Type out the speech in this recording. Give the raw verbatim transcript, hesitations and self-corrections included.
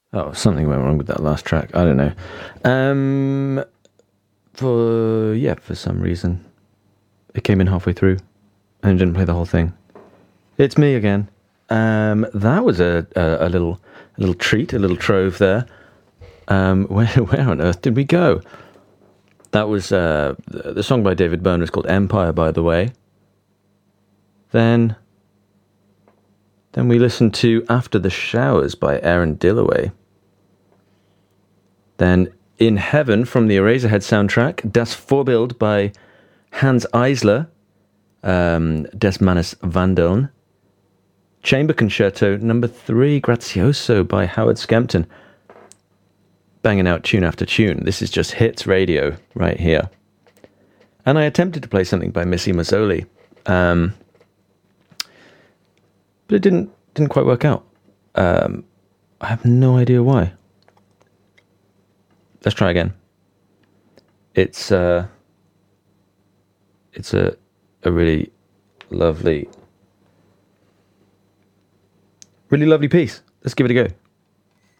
Oh, something went wrong with that last track. I don't know. Um, for yeah, for some reason, it came in halfway through and didn't play the whole thing. It's me again. Um, that was a, a a little a little treat, a little trove there. Um, where where on earth did we go? That was uh, the, the song by David Byrne was called Empire, by the way. Then. Then we listened to After the Showers by Aaron Dillaway. Then In Heaven from the Eraserhead soundtrack, Das Vorbild by Hans Eisler, um, Des Mannes Vandeln. Chamber Concerto number three, Grazioso by Howard Skempton. Banging out tune after tune. This is just hits radio right here. And I attempted to play something by Missy Mazzoli. Um... But it didn't didn't quite work out. Um, I have no idea why. Let's try again. It's uh, it's a a really lovely, really lovely piece. Let's give it a go.